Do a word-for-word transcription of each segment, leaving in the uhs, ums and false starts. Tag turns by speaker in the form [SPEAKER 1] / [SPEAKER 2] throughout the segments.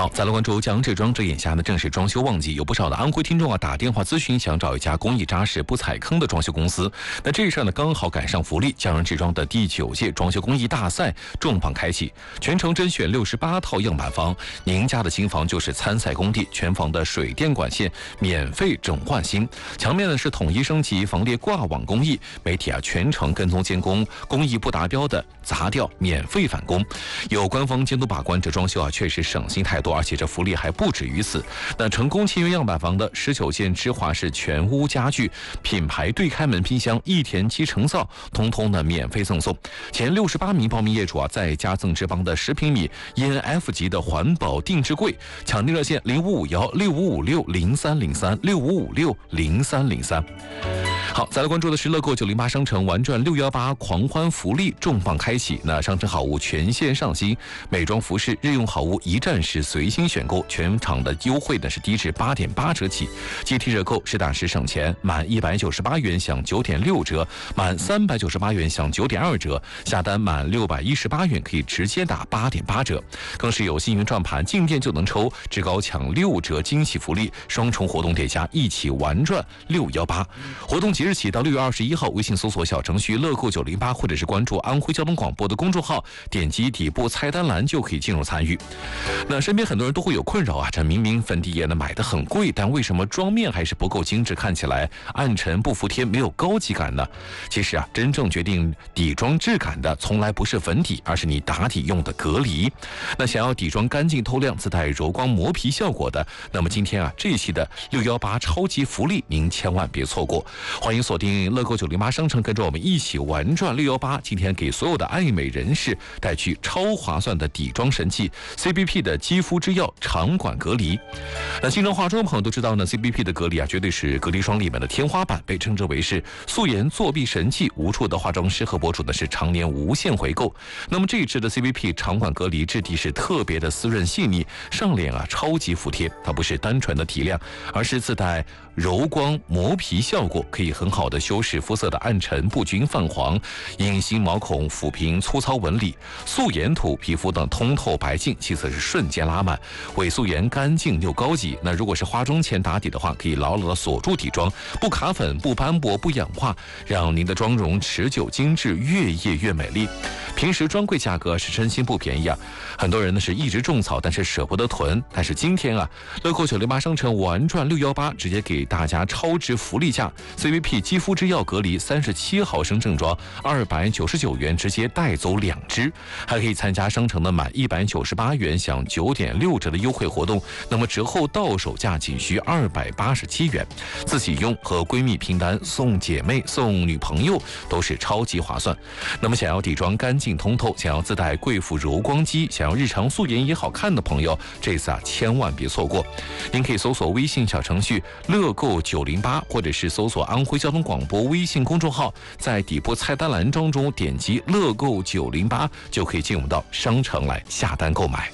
[SPEAKER 1] 好，再来关注江浙庄，这眼下呢正是装修旺季，有不少的安徽听众啊打电话咨询，想找一家工艺扎实、不踩坑的装修公司。那这事呢刚好赶上福利，江人制装的第九届装修工艺大赛重磅开启，全程甄选六十八套样板房，您家的新房就是参赛工地，全房的水电管线免费整换新，墙面呢是统一升级防裂挂网工艺，媒体啊全程跟踪监工，工艺不达标的砸掉免费返工，有官方监督把关，这装修啊确实省心太多。而且这福利还不止于此，那成功签约样板房的十九件芝华士全屋家具、品牌对开门冰箱、一田七成灶，通通呢免费赠送。前六十八名报名业主啊，再加赠志邦的十平米 E N F 级的环保定制柜。抢订热线零五五幺六五五六零三零三六五五六零三零三。好，再来关注的是乐购九零八商城玩转六一八狂欢福利重磅开启。那商城好物全线上新，美妆服饰、日用好物一站式随心选购，全场的优惠呢是低至八点八折起。阶梯折扣，实打实省钱，满一百九十八元享九点六折，满三百九十八元享九点二折，下单满六百一十八元可以直接打八点八折，更是有幸运转盘进店就能抽，至高抢六折惊喜福利，双重活动叠加，一起玩转六一八。活动即日起到六月二十一号，微信搜索小程序乐购九零八，或者是关注安徽交通广播的公众号，点击底部菜单栏就可以进入参与。那身边很多人都会有困扰啊，这明明粉底液呢买的很贵，但为什么妆面还是不够精致，看起来暗沉不服帖，没有高级感呢？其实啊，真正决定底妆质感的从来不是粉底，而是你打底用的隔离。那想要底妆干净透亮，自带柔光磨皮效果的，那么今天啊这一期的六一八超级福利您千万别错过。欢迎锁定乐购九零八商城，跟着我们一起玩转六一八。今天给所有的爱美人士带去超划算的底妆神器 C B P 的肌肤之钥长管隔离。那经常化妆的朋友都知道呢 ，C B P 的隔离啊，绝对是隔离霜里面的天花板，被称之为是素颜作弊神器，无数的化妆师和博主呢是常年无限回购。那么这一支的 C B P 长管隔离质地是特别的滋润细腻，上脸啊超级服帖，它不是单纯的提亮，而是自带柔光磨皮效果，可以很好的修饰肤色的暗沉不均泛黄、隐形毛孔、抚平粗糙纹理、素颜土皮肤等通透白净，其次是瞬间拉满，伪素颜干净又高级。那如果是化妆前打底的话，可以牢牢的锁住底妆，不卡粉、不斑驳、不氧化，让您的妆容持久精致，越夜越美丽。平时专柜价格是真心不便宜啊，很多人呢是一直种草，但是舍不得囤。但是今天啊，乐购九零八商城玩转六一八直接给大家超值福利价 ，C B P 肌肤之钥隔离三十七毫升正装二百九十九元，直接带走两支，还可以参加商城的满一百九十八元享九点六折的优惠活动，那么折后到手价仅需二百八十七元，自己用和闺蜜拼单送姐妹送女朋友都是超级划算。那么想要底妆干净通透，想要自带贵妇柔光肌，想要日常素颜也好看的朋友，这次啊千万别错过。您可以搜索微信小程序乐购九零八，或者是搜索安徽交通广播微信公众号，在底部菜单栏当中点击乐购九零八，就可以进入到商城来下单购买。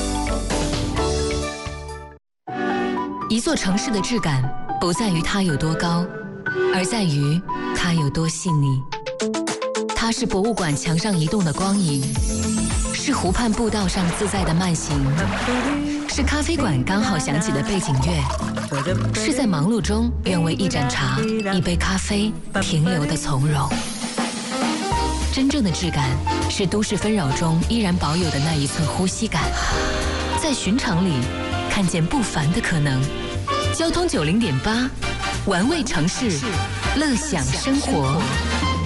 [SPEAKER 2] 一座城市的质感不在于它有多高，而在于它有多细腻。它是博物馆墙上移动的光影，是湖畔步道上自在的慢行，是咖啡馆刚好响起的背景乐，是在忙碌中愿为一盏茶、一杯咖啡停留的从容。真正的质感是都市纷扰中依然保有的那一寸呼吸感，在寻常里看见不凡的可能。交通九零点八，玩味城市，乐享生活。